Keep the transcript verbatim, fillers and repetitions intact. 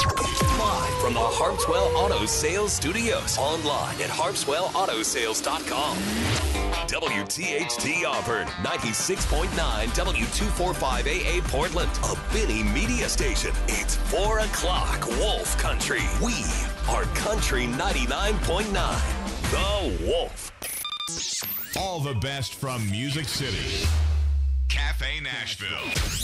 Live from the Harpswell Auto Sales Studios. Online at harpswell auto sales dot com. W T H T Auburn, ninety-six point nine W two forty-five A A Portland, a Benny Media station. It's four o'clock Wolf Country. We are Country ninety-nine point nine, The Wolf. All the best from Music City. Cafe Nashville.